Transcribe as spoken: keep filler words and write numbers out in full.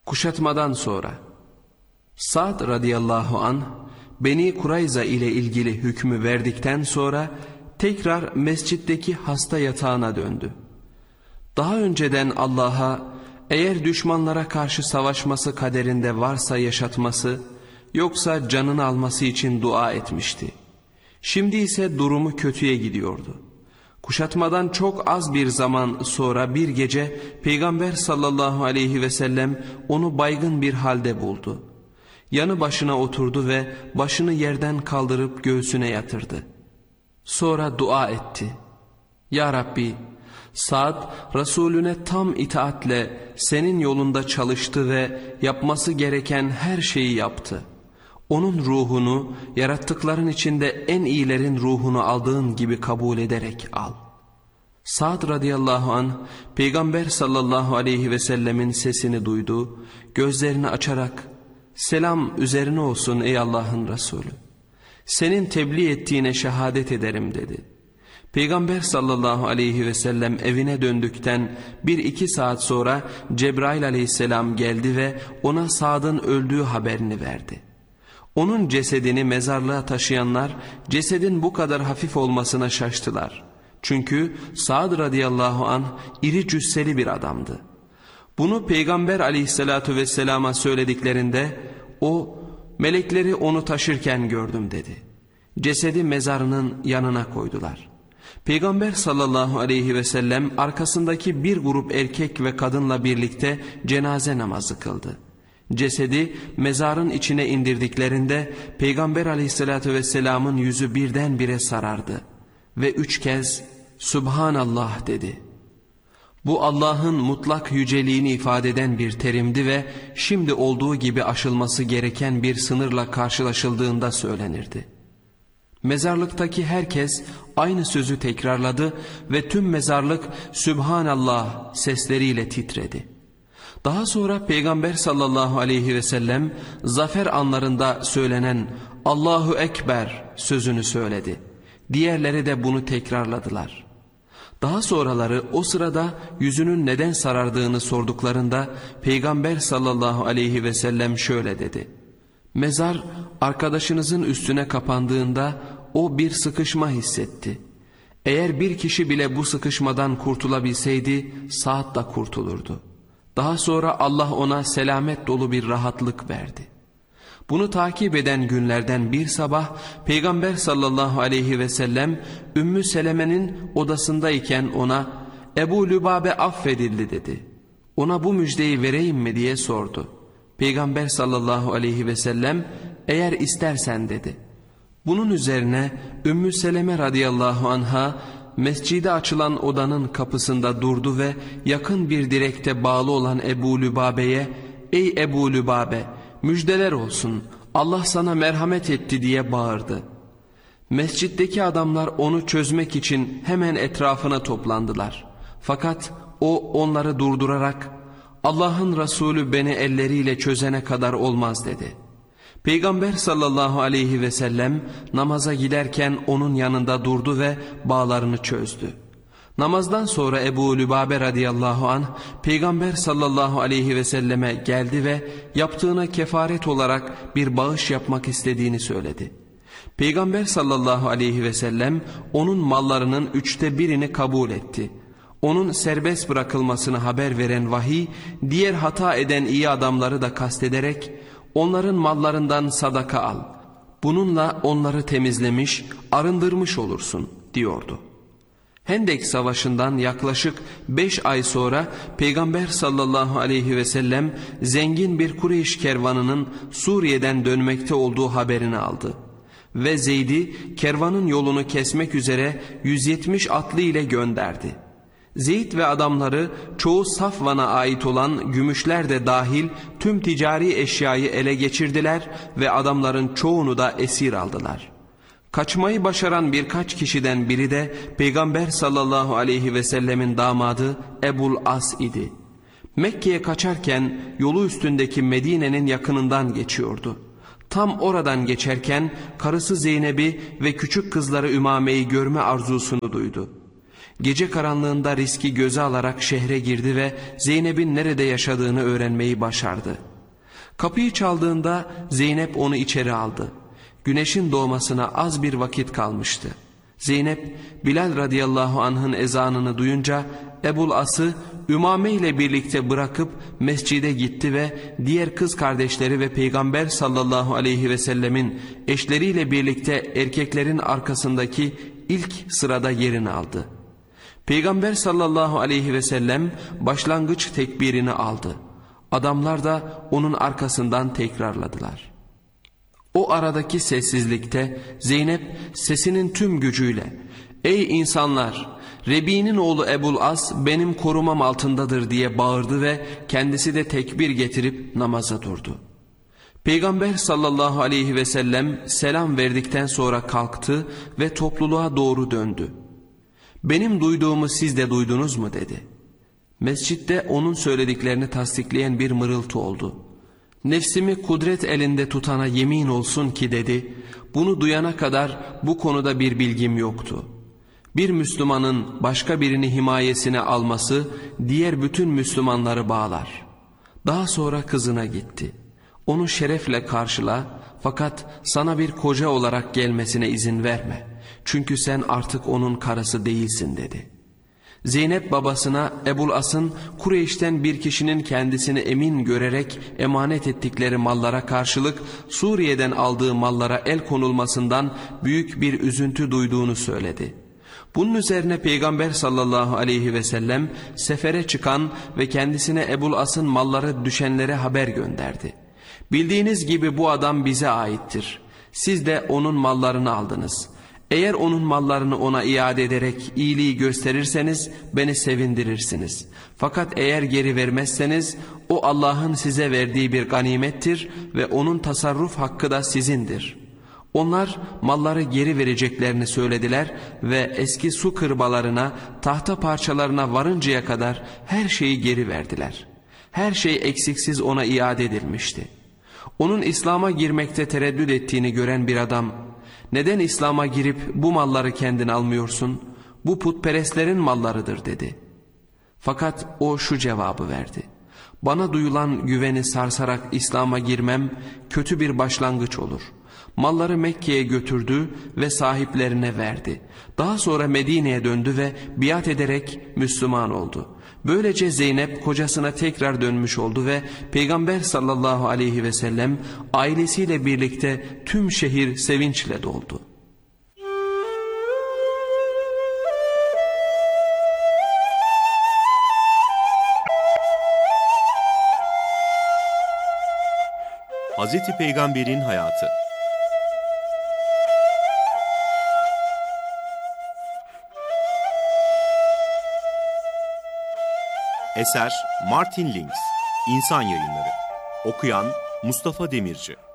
Kuşatmadan sonra Sa'd radıyallahu anh Beni Kurayza ile ilgili hükmü verdikten sonra tekrar mescitteki hasta yatağına döndü. Daha önceden Allah'a eğer düşmanlara karşı savaşması kaderinde varsa yaşatması, yoksa canını alması için dua etmişti. Şimdi ise durumu kötüye gidiyordu. Kuşatmadan çok az bir zaman sonra bir gece Peygamber sallallahu aleyhi ve sellem onu baygın bir halde buldu. Yanı başına oturdu ve başını yerden kaldırıp göğsüne yatırdı. Sonra dua etti. Ya Rabbi, Sa'd Resulüne tam itaatle senin yolunda çalıştı ve yapması gereken her şeyi yaptı. Onun ruhunu yarattıkların içinde en iyilerin ruhunu aldığın gibi kabul ederek al. Sa'd radıyallahu anh Peygamber sallallahu aleyhi ve sellemin sesini duydu, gözlerini açarak selam üzerine olsun ey Allah'ın Resulü, senin tebliğ ettiğine şehadet ederim dedi. Peygamber sallallahu aleyhi ve sellem evine döndükten bir iki saat sonra Cebrail aleyhisselam geldi ve ona Sa'd'ın öldüğü haberini verdi. Onun cesedini mezarlığa taşıyanlar cesedin bu kadar hafif olmasına şaştılar. Çünkü Sa'd radıyallahu anh iri cüsseli bir adamdı. Bunu Peygamber aleyhissalatu vesselama söylediklerinde o melekleri onu taşırken gördüm dedi. Cesedi mezarının yanına koydular. Peygamber sallallahu aleyhi ve sellem arkasındaki bir grup erkek ve kadınla birlikte cenaze namazı kıldı. Cesedi mezarın içine indirdiklerinde Peygamber aleyhissalatü vesselamın yüzü birdenbire sarardı ve üç kez Subhanallah dedi. Bu Allah'ın mutlak yüceliğini ifade eden bir terimdi ve şimdi olduğu gibi aşılması gereken bir sınırla karşılaşıldığında söylenirdi. Mezarlıktaki herkes aynı sözü tekrarladı ve tüm mezarlık Sübhanallah sesleriyle titredi. Daha sonra Peygamber sallallahu aleyhi ve sellem zafer anlarında söylenen Allahu Ekber sözünü söyledi. Diğerleri de bunu tekrarladılar. Daha sonraları o sırada yüzünün neden sarardığını sorduklarında Peygamber sallallahu aleyhi ve sellem şöyle dedi. Mezar arkadaşınızın üstüne kapandığında o bir sıkışma hissetti. Eğer bir kişi bile bu sıkışmadan kurtulabilseydi Sa'd da kurtulurdu. Daha sonra Allah ona selamet dolu bir rahatlık verdi. Bunu takip eden günlerden bir sabah Peygamber sallallahu aleyhi ve sellem Ümmü Seleme'nin odasındayken ona Ebu Lübabe affedildi dedi. Ona bu müjdeyi vereyim mi diye sordu. Peygamber sallallahu aleyhi ve sellem eğer istersen dedi. Bunun üzerine Ümmü Seleme radıyallahu anha mescide açılan odanın kapısında durdu ve yakın bir direkte bağlı olan Ebu Lübabe'ye ''Ey Ebu Lübabe, müjdeler olsun, Allah sana merhamet etti'' diye bağırdı. Mescitteki adamlar onu çözmek için hemen etrafına toplandılar. Fakat o onları durdurarak ''Allah'ın Resulü beni elleriyle çözene kadar olmaz'' dedi. Peygamber sallallahu aleyhi ve sellem namaza giderken onun yanında durdu ve bağlarını çözdü. Namazdan sonra Ebu Lübabe radıyallahu anh Peygamber sallallahu aleyhi ve selleme geldi ve yaptığına kefaret olarak bir bağış yapmak istediğini söyledi. Peygamber sallallahu aleyhi ve sellem onun mallarının üçte birini kabul etti. Onun serbest bırakılmasını haber veren vahiy diğer hata eden iyi adamları da kastederek onların mallarından sadaka al. Bununla onları temizlemiş, arındırmış olursun diyordu. Hendek Savaşı'ndan yaklaşık beş ay sonra Peygamber sallallahu aleyhi ve sellem zengin bir Kureyş kervanının Suriye'den dönmekte olduğu haberini aldı. Ve Zeyd'i kervanın yolunu kesmek üzere yüz yetmiş atlı ile gönderdi. Zeyd ve adamları çoğu Safvan'a ait olan gümüşler de dahil tüm ticari eşyayı ele geçirdiler ve adamların çoğunu da esir aldılar. Kaçmayı başaran birkaç kişiden biri de Peygamber sallallahu aleyhi ve sellemin damadı Ebul As idi. Mekke'ye kaçarken yolu üstündeki Medine'nin yakınından geçiyordu. Tam oradan geçerken karısı Zeynep'i ve küçük kızları Ümame'yi görme arzusunu duydu. Gece karanlığında riski göze alarak şehre girdi ve Zeynep'in nerede yaşadığını öğrenmeyi başardı. Kapıyı çaldığında Zeynep onu içeri aldı. Güneşin doğmasına az bir vakit kalmıştı. Zeynep, Bilal radıyallahu anh'ın ezanını duyunca Ebul As'ı Ümame ile birlikte bırakıp mescide gitti ve diğer kız kardeşleri ve Peygamber sallallahu aleyhi ve sellemin eşleriyle birlikte erkeklerin arkasındaki ilk sırada yerini aldı. Peygamber sallallahu aleyhi ve sellem başlangıç tekbirini aldı. Adamlar da onun arkasından tekrarladılar. O aradaki sessizlikte Zeynep sesinin tüm gücüyle "Ey insanlar! Rebi'nin oğlu Ebul As benim korumam altındadır" diye bağırdı ve kendisi de tekbir getirip namaza durdu. Peygamber sallallahu aleyhi ve sellem selam verdikten sonra kalktı ve topluluğa doğru döndü. "Benim duyduğumu siz de duydunuz mu?" dedi. Mescitte onun söylediklerini tasdikleyen bir mırıltı oldu. "Nefsimi kudret elinde tutana yemin olsun ki" dedi, "bunu duyana kadar bu konuda bir bilgim yoktu." Bir Müslümanın başka birini himayesine alması diğer bütün Müslümanları bağlar. Daha sonra kızına gitti. "Onu şerefle karşıla, fakat sana bir koca olarak gelmesine izin verme. Çünkü sen artık onun karısı değilsin" dedi. Zeynep babasına Ebul As'ın Kureyş'ten bir kişinin kendisini emin görerek emanet ettikleri mallara karşılık Suriye'den aldığı mallara el konulmasından büyük bir üzüntü duyduğunu söyledi. Bunun üzerine Peygamber sallallahu aleyhi ve sellem sefere çıkan ve kendisine Ebul As'ın malları düşenlere haber gönderdi. "Bildiğiniz gibi bu adam bize aittir. Siz de onun mallarını aldınız. Eğer onun mallarını ona iade ederek iyiliği gösterirseniz beni sevindirirsiniz. Fakat eğer geri vermezseniz o Allah'ın size verdiği bir ganimettir ve onun tasarruf hakkı da sizindir." Onlar malları geri vereceklerini söylediler ve eski su kırbalarına, tahta parçalarına varıncaya kadar her şeyi geri verdiler. Her şey eksiksiz ona iade edilmişti. Onun İslam'a girmekte tereddüt ettiğini gören bir adam, "Neden İslam'a girip bu malları kendin almıyorsun? Bu putperestlerin mallarıdır" dedi. Fakat o şu cevabı verdi: "Bana duyulan güveni sarsarak İslam'a girmem kötü bir başlangıç olur." Malları Mekke'ye götürdü ve sahiplerine verdi. Daha sonra Medine'ye döndü ve biat ederek Müslüman oldu. Böylece Zeynep kocasına tekrar dönmüş oldu ve Peygamber sallallahu aleyhi ve sellem ailesiyle birlikte tüm şehir sevinçle doldu. Hazreti Peygamber'in hayatı. Eser Martin Lings, İnsan Yayınları. Okuyan Mustafa Demirci.